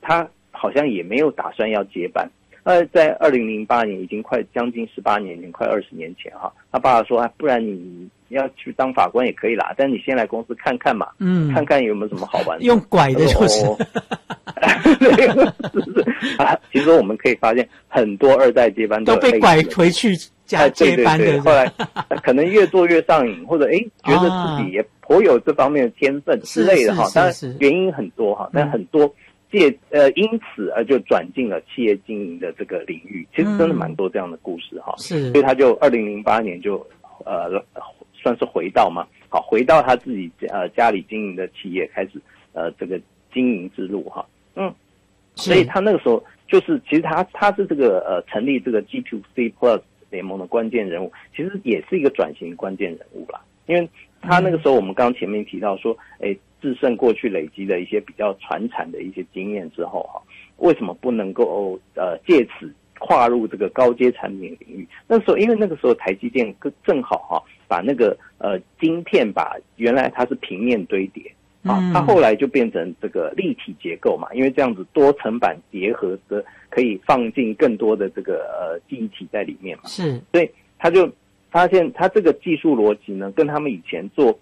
他好像也没有打算要接班。在2008年已经快将近18年前，快20年前哈，他爸爸说不然你要去当法官也可以啦，但你先来公司看看嘛，看看有没有什么好玩的。 用拐的就是。 其实我们可以发现很多二代接班都被拐回去加接班的， 对，后来可能越做越上瘾，或者觉得自己也颇有这方面的天分之类的哈。当然原因很多哈，但很多因此而就转进了企业经营的这个领域，其实真的蛮多这样的故事哈。 是， 所以他就2008年就算是回到他自己家里经营的企业，开始这个经营之路哈。所以他那个时候就是其实他是这个成立这个 G2C Plus 联盟的关键人物，其实也是一个转型关键人物啦。因为他那个时候我们刚刚前面提到说，制胜过去累积的一些比较传产的一些经验之后哈，为什么不能够借此跨入这个高阶产品领域？那时候因为那个时候台积电正好哈把那个晶片原来它是平面堆叠它后来就变成这个立体结构嘛，因为这样子多层板结合的可以放进更多的这个记忆体在里面嘛， 是， 所以他就发现他这个技术逻辑呢，跟他们以前做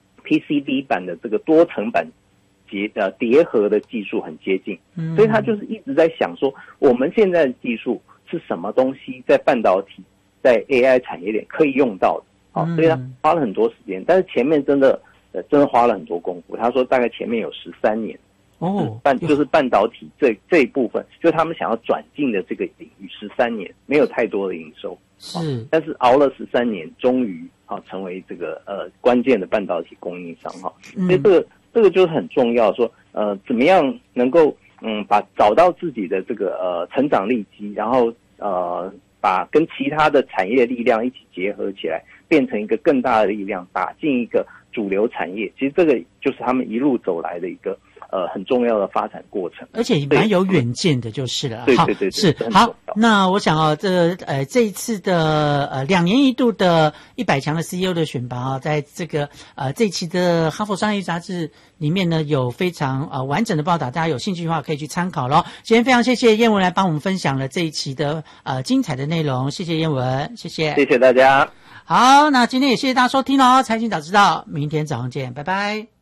PCB 版的这个多层板叠合的技术很接近，所以他就是一直在想说，我们现在的技术是什么东西在半导体、在 AI 产业链可以用到的，所以他花了很多时间，但是前面真的花了很多功夫。他说大概前面有13年。就是半导体这一部分，就他们想要转进的这个领域13年，没有太多的营收，但是熬了13年，终于成为这个关键的半导体供应商哈。所以这个就是很重要，说怎么样能够找到自己的这个成长利基，然后把跟其他的产业力量一起结合起来，变成一个更大的力量，打进一个主流产业。其实这个就是他们一路走来的一个很重要的发展过程， 而且蛮有远见的，就是了。 对， 是好。那我想这一次的2年一度的100强的 CEO 的选拔在这个这一期的《哈佛商业杂志》里面呢，有非常完整的报道，大家有兴趣的话可以去参考咯。今天非常谢谢燕文来帮我们分享了这一期的精彩的内容，谢谢燕文，谢谢大家。 好，那今天也谢谢大家收听咯，财经早知道，明天早上见，拜拜。